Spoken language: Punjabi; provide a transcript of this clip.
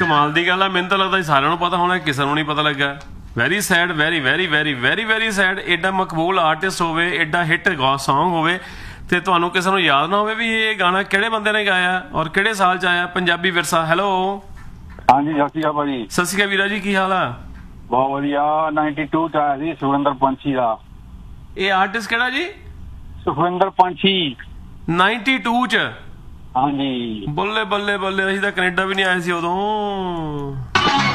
ਕਮਾਲ ਦੀ ਗੱਲ ਆ। ਮੈਨੂੰ ਤਾਂ ਲੱਗਦਾ ਸਾਰਿਆਂ ਨੂੰ ਪਤਾ ਹੋਣਾ, ਕਿਸੇ ਨੂੰ ਨਹੀਂ ਪਤਾ ਲੱਗਾ। Very sad, very very very very very sad. ਐਡਾ ਮਕਬੂਲ ਆਰਟਿਸਟ ਹੋਵੇ, ਐਡਾ ਹਿੱਟ ਸੌਂਗ ਹੋਵੇ ਤੇ ਤੁਹਾਨੂੰ ਕਿਸੇ ਨੂੰ ਯਾਦ ਨਾ ਹੋਵੇ ਵੀ ਇਹ ਗਾਣਾ ਕਿਹੜੇ ਬੰਦੇ ਨੇ ਗਾਇਆ ਔਰ ਕਿਹੜੇ ਸਾਲ 'ਚ ਆਇਆ। ਪੰਜਾਬੀ ਵਿਰਸਾ। ਹੈਲੋ, ਹਾਂਜੀ, ਸਤਿ ਸ਼੍ਰੀ ਅਕਾਲ ਭਾਜੀ। ਸਤਿ ਸ਼੍ਰੀ ਅਕਾਲ ਵੀਰਾ ਜੀ, ਕੀ ਹਾਲ ਆ? ਬਹੁਤ ਵਧੀਆ। 92 ਚ ਆਇਆ ਸੀ ਸੁਖਵਿੰਦਰ ਪੰਛੀ ਦਾ। ਇਹ ਆਰਟਿਸਟ ਕਿਹੜਾ ਜੀ? ਸੁਖਵਿੰਦਰ ਪੰਛੀ। 92 ਚ? ਹਾਂਜੀ। ਬੱਲੇ ਬੱਲੇ ਬੱਲੇ, ਅਸੀਂ ਤਾਂ ਕੈਨੇਡਾ ਵੀ ਨਹੀਂ ਆਏ ਸੀ ਉਦੋਂ।